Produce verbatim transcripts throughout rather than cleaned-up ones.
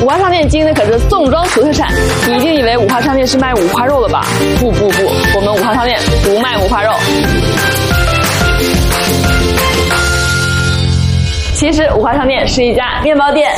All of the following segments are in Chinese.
五华商店经营的可是宋庄土特产，你一定以为五华商店是卖五花肉的吧？不不不，我们五华商店不卖五花肉。其实五华商店是一家面包店。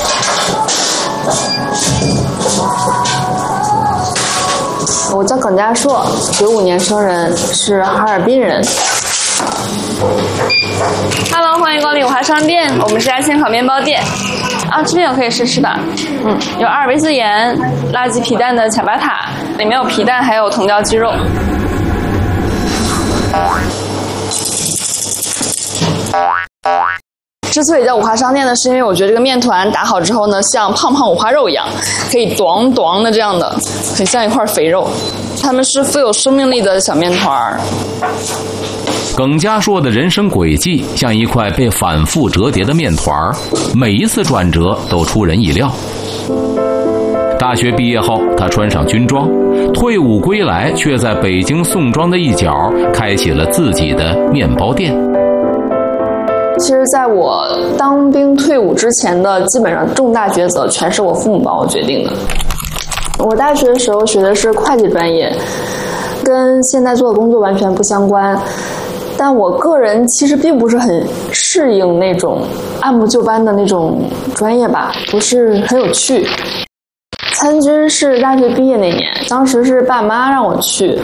我叫耿家硕，九五年生人，是哈尔滨人。Hello， 欢迎光临五华商店，我们是家现烤面包店。啊，这边有可以试试的，嗯，有阿尔卑斯盐、辣鸡皮蛋的卡巴塔，里面有皮蛋，还有藤椒鸡肉。之所以叫五华商店呢，是因为我觉得这个面团打好之后呢，像胖胖五花肉一样，可以咚咚的这样的，很像一块肥肉。它们是富有生命力的小面团。 耿家硕的人生轨迹像一块被反复折叠的面团，每一次转折都出人意料。大学毕业后，他穿上军装，退伍归来，却在北京宋庄的一角开启了自己的面包店。 其实在我当兵退伍之前的基本上重大抉择全是我父母帮我决定的。我大学的时候学的是会计专业，跟现在做的工作完全不相关，但我个人其实并不是很适应那种按部就班的那种专业吧，不是很有趣。参军是大学毕业那年，当时是爸妈让我去。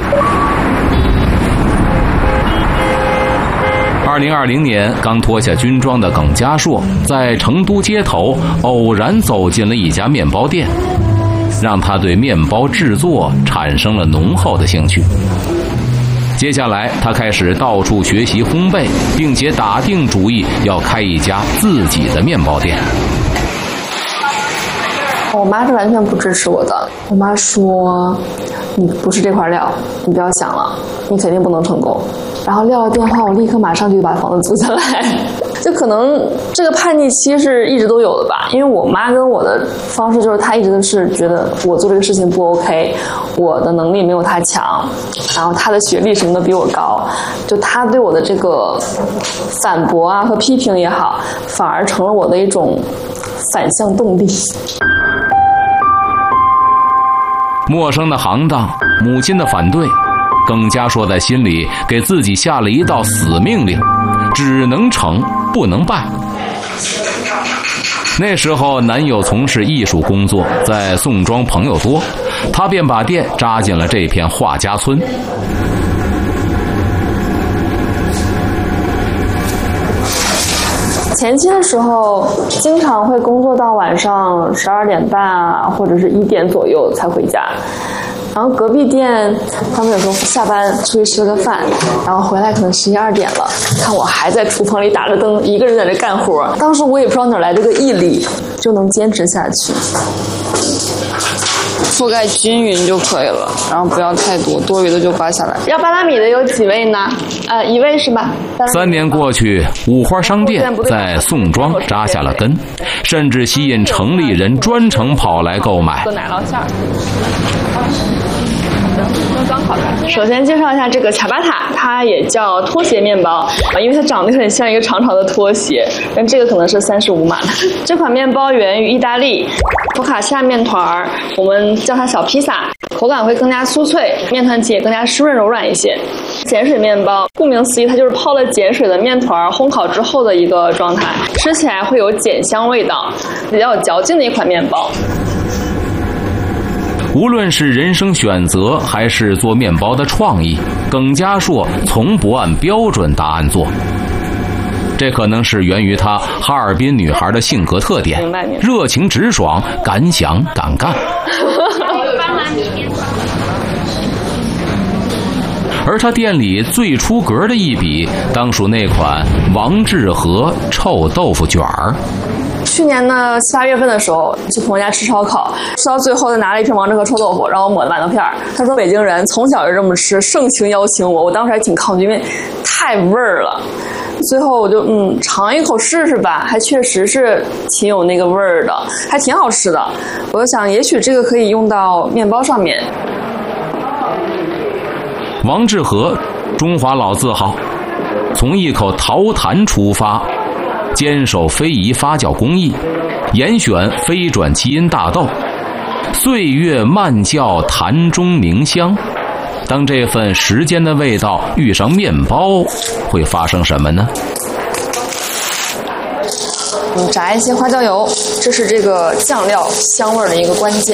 二零二零年，刚脱下军装的耿家硕在成都街头偶然走进了一家面包店，让他对面包制作产生了浓厚的兴趣。接下来，他开始到处学习烘焙，并且打定主意要开一家自己的面包店。 我妈是完全不支持我的，我妈说：“你不是这块料，你不要想了，你肯定不能成功。”然后撂了电话，我立刻马上就把房子租下来。就可能这个叛逆期是一直都有的吧，因为我妈跟我的方式就是她一直都是觉得我做这个事情不 OK， 我的能力没有她强，然后她的学历什么的比我高，就她对我的这个反驳啊和批评也好，反而成了我的一种反向动力。 陌生的行当，母亲的反对，耿家硕在心里给自己下了一道死命令，只能成不能败。那时候男友从事艺术工作，在宋庄朋友多，他便把店扎进了这片画家村。 前期的时候经常会工作到晚上十二点半啊，或者是一点左右才回家。然后隔壁店他们有时候下班出去吃个饭，然后回来可能十一二点了，看我还在厨房里打着灯一个人在这干活，当时我也不知道哪来这个毅力，就能坚持下去。覆盖均匀就可以了，然后不要太多，多余的就刮下来。要巴拉米的有几位呢？呃，一位是吧？ 三年过去，五花商店在宋庄扎下了根，甚至吸引城里人专程跑来购买。 做奶酪馅儿。首先介绍一下这个卡巴塔，它也叫拖鞋面包啊，因为它长得很像一个长长的拖鞋，但这个可能是三十五码的。这款面包源于意大利，佛卡夏面团，我们叫它小披萨，口感会更加酥脆，面团体也更加湿润柔软一些。碱水面包，顾名思义，它就是泡了碱水的面团烘烤之后的一个状态，吃起来会有碱香味道，比较有嚼劲的一款面包。 无论是人生选择还是做面包的创意，耿家硕从不按标准答案做。这可能是源于她哈尔滨女孩的性格特点，热情直爽，敢想敢干。而她店里最出格的一笔，当属那款王致和臭豆腐卷儿。 去年的七八月份的时候，去朋友家吃烧烤，吃到最后他拿了一瓶王致和臭豆腐，然后抹了馒头片儿。他说北京人从小就这么吃，盛情邀请我，我当时还挺抗拒，因为太味儿了。最后我就嗯尝一口试试吧，还确实是挺有那个味儿的，还挺好吃的。我就想，也许这个可以用到面包上面。 王致和，中华老字号，从一口陶坛出发， 坚守非遗发酵工艺，严选非转基因大豆，岁月慢酵坛中凝香。当这份时间的味道遇上面包，会发生什么呢？ 嗯，炸一些花椒油，这是这个酱料香味的一个关键。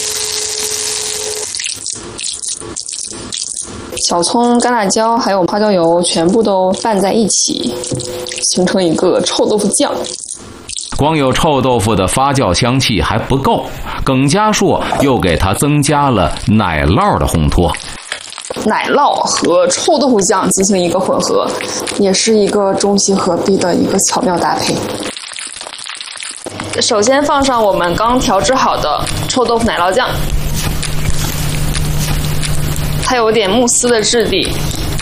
小葱、干辣椒还有花椒油全部都拌在一起，形成一个臭豆腐酱。 光有臭豆腐的发酵香气还不够，耿家硕又给它增加了奶酪的烘托。 奶酪和臭豆腐酱进行一个混合，也是一个中西合璧的一个巧妙搭配。首先放上我们刚调制好的臭豆腐奶酪酱，它有点慕斯的质地。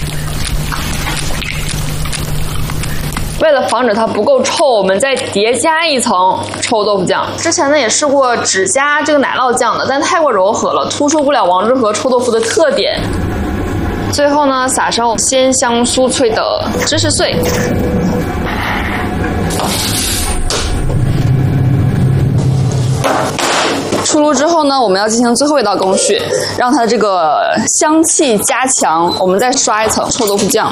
为了防止它不够臭，我们再叠加一层臭豆腐酱。之前呢也试过只加这个奶酪酱的，但太过柔和了，突出不了王致和臭豆腐的特点。最后呢，撒上鲜香酥脆的芝士碎。出炉之后呢，我们要进行最后一道工序，让它的这个香气加强。我们再刷一层臭豆腐酱。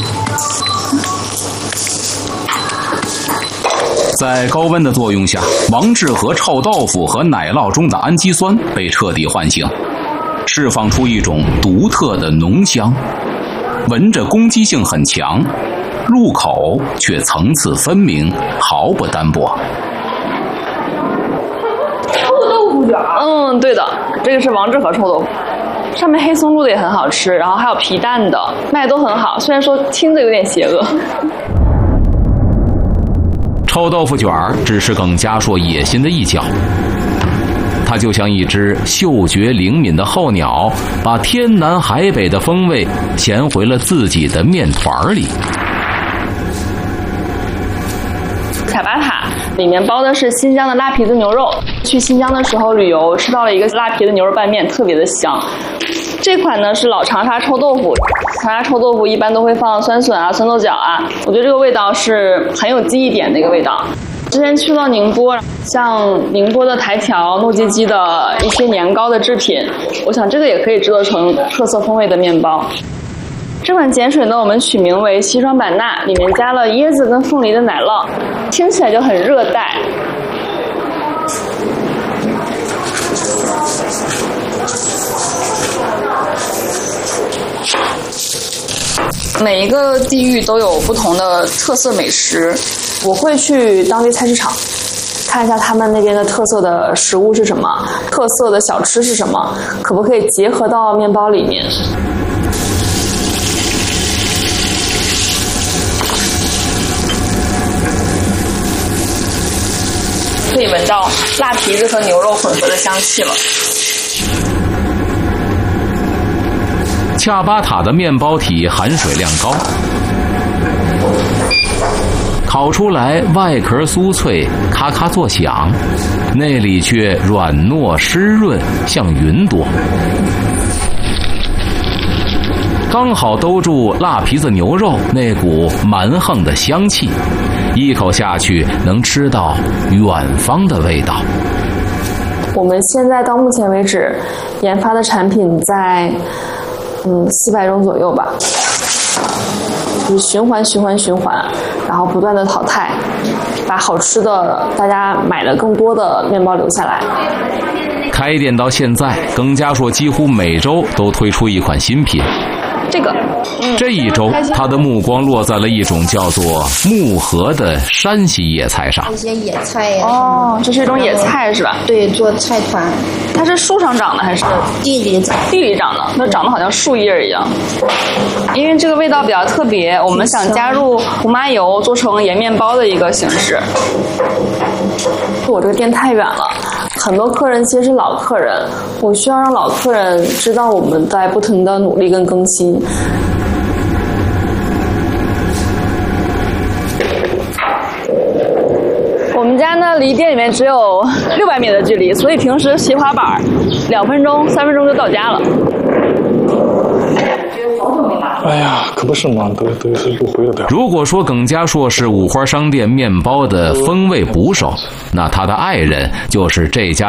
在高温的作用下，王致和臭豆腐和奶酪中的氨基酸被彻底唤醒，释放出一种独特的浓香，闻着攻击性很强，入口却层次分明，毫不单薄。 臭豆腐卷，嗯，对的，这个是王致和臭豆腐，上面黑松露的也很好吃，然后还有皮蛋的，卖的都很好，虽然说听着有点邪恶。 臭豆腐卷儿只是耿家硕野心的一角，它就像一只嗅觉灵敏的候鸟，把天南海北的风味衔回了自己的面团里。 卡巴塔里面包的是新疆的拉皮子牛肉，去新疆的时候旅游吃到了一个拉皮的牛肉拌面，特别的香。这款呢是老长沙臭豆腐，长沙臭豆腐一般都会放酸笋啊、酸豆角啊，我觉得这个味道是很有记忆点的一个味道。之前去到宁波，像宁波的台条、糯叽叽的一些年糕的制品，我想这个也可以制作成特色风味的面包。这款碱水呢，我们取名为西双版纳，里面加了椰子跟凤梨的奶酪，听起来就很热带。每一个地域都有不同的特色美食，我会去当地菜市场看一下他们那边的特色的食物是什么，特色的小吃是什么，可不可以结合到面包里面。可以闻到辣皮子和牛肉混合的香气了。 恰巴塔的面包体含水量高，烤出来外壳酥脆，咔咔作响，内里却软糯湿润，像云朵。刚好兜住辣皮子牛肉那股蛮横的香气，一口下去能吃到远方的味道。 我们现在到目前为止研发的产品在嗯四百种左右吧，就是循环循环循环，然后不断的淘汰，把好吃的大家买的更多的面包留下来。 开店到现在，耿家硕几乎每周都推出一款新品。 这个、嗯、 这一周他的目光落在了一种叫做木荷的山西野菜上。 一些野菜呀、 啊。哦，这是一种野菜是吧？ 对，做菜团。 它是树上长的还是地里长？ 地里长的，那长得好像树叶一样。因为这个味道比较特别，我们想加入胡麻油做成盐面包的一个形式。我这个店太远了，很多客人其实是老客人，我需要让老客人知道我们在不停的努力跟更新。我们家呢离店里面只有六百米的距离，所以平时骑滑板两分钟、三分钟就到家了。觉得好久没来了。 哎呀，可不是嘛，都都是不回的。 如果说耿家硕是五花商店面包的风味捕手，那他的爱人就是这家